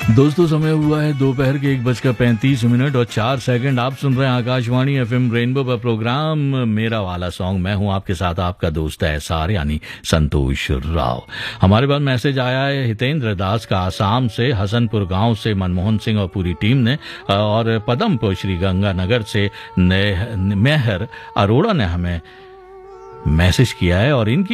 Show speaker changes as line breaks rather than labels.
दोस्तों, समय हुआ है दोपहर के 1:35 और 4 सेकंड। आप सुन रहे हैं आकाशवाणी एफएम रेनबो पर प्रोग्राम मेरा वाला सॉन्ग। मैं हूं आपके साथ आपका दोस्त एसआर यानी संतोष राव। हमारे पास मैसेज आया है हितेंद्र दास का, आसाम से, हसनपुर गांव से मनमोहन सिंह और पूरी टीम ने, और पदमपुर श्री गंगानगर से मेहर अरोड़ा ने हमें मैसेज किया है और इनकी